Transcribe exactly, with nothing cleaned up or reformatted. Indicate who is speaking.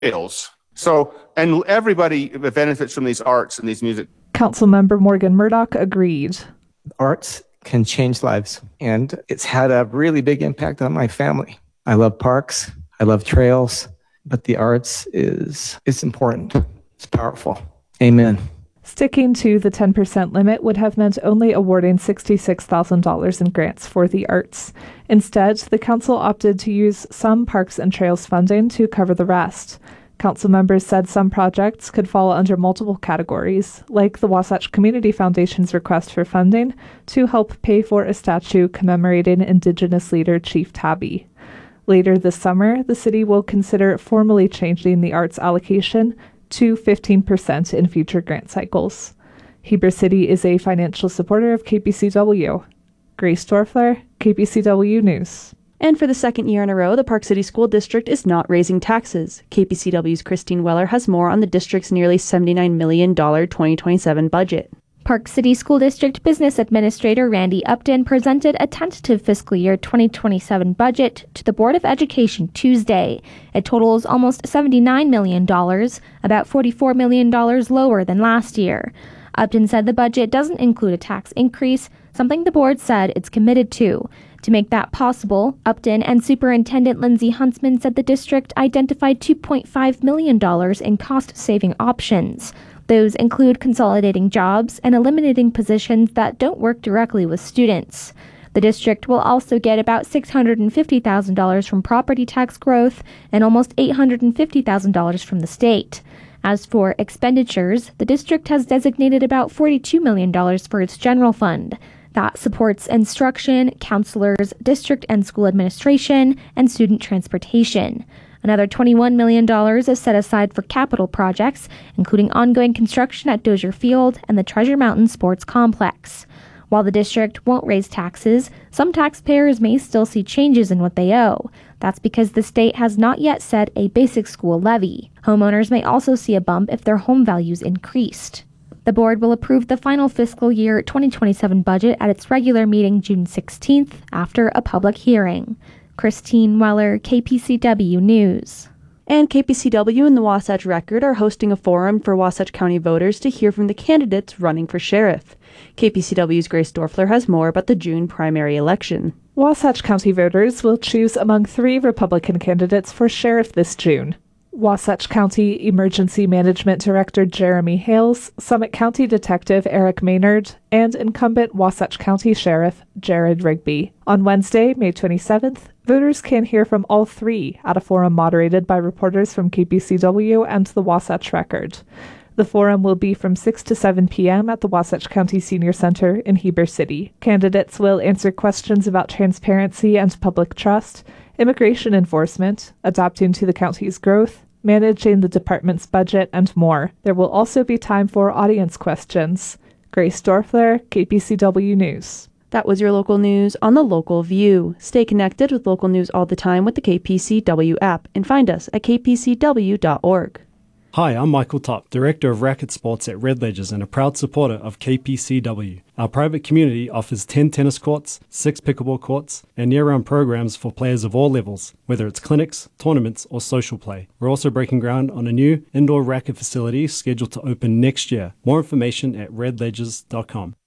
Speaker 1: trails. So, and everybody benefits from these arts and these music.
Speaker 2: Councilmember Morgan Murdoch agreed.
Speaker 3: Arts can change lives, and it's had a really big impact on my family. I love parks, I love trails, but the arts is is important. It's powerful. Amen.
Speaker 2: Sticking to the ten percent limit would have meant only awarding sixty-six thousand dollars in grants for the arts. Instead, the council opted to use some parks and trails funding to cover the rest. Council members said some projects could fall under multiple categories, like the Wasatch Community Foundation's request for funding to help pay for a statue commemorating Indigenous leader Chief Tabby. Later this summer, the city will consider formally changing the arts allocation to fifteen percent in future grant cycles. Heber City is a financial supporter of K P C W. Grace Dorfler, K P C W News.
Speaker 4: And for the second year in a row, the Park City School District is not raising taxes. K P C W's Christine Weller has more on the district's nearly seventy-nine million dollars twenty twenty-seven budget.
Speaker 5: Park City School District Business Administrator Randy Upton presented a tentative fiscal year twenty twenty-seven budget to the Board of Education Tuesday. It totals almost seventy-nine million dollars, about forty-four million dollars lower than last year. Upton said the budget doesn't include a tax increase, something the board said it's committed to. To make that possible, Upton and Superintendent Lindsay Huntsman said the district identified two point five million dollars in cost-saving options. Those include consolidating jobs and eliminating positions that don't work directly with students. The district will also get about six hundred fifty thousand dollars from property tax growth and almost eight hundred fifty thousand dollars from the state. As for expenditures, the district has designated about forty-two million dollars for its general fund. That supports instruction, counselors, district and school administration, and student transportation. Another twenty-one million dollars is set aside for capital projects, including ongoing construction at Dozier Field and the Treasure Mountain Sports Complex. While the district won't raise taxes, some taxpayers may still see changes in what they owe. That's because the state has not yet set a basic school levy. Homeowners may also see a bump if their home values increased. The board will approve the final fiscal year twenty twenty-seven budget at its regular meeting June sixteenth after a public hearing. Christine Weller, K P C W News.
Speaker 4: And K P C W and the Wasatch Record are hosting a forum for Wasatch County voters to hear from the candidates running for sheriff. K P C W's Grace Dorfler has more about the June primary election.
Speaker 2: Wasatch County voters will choose among three Republican candidates for sheriff this June. Wasatch County Emergency Management Director Jeremy Hales, Summit County Detective Eric Maynard, and incumbent Wasatch County Sheriff Jared Rigby. On Wednesday, May twenty-seventh, voters can hear from all three at a forum moderated by reporters from K P C W and the Wasatch Record. The forum will be from six to seven p.m. at the Wasatch County Senior Center in Heber City. Candidates will answer questions about transparency and public trust, immigration enforcement, adapting to the county's growth, managing the department's budget, and more. There will also be time for audience questions. Grace Dorfler, K P C W News.
Speaker 4: That was your local news on the Local View. Stay connected with local news all the time with the K P C W app and find us at k p c w dot org.
Speaker 6: Hi, I'm Michael Topp, Director of Racket Sports at Red Ledgers and a proud supporter of K P C W. Our private community offers ten tennis courts, six pickleball courts, and year-round programs for players of all levels, whether it's clinics, tournaments, or social play. We're also breaking ground on a new indoor racket facility scheduled to open next year. More information at red ledgers dot com.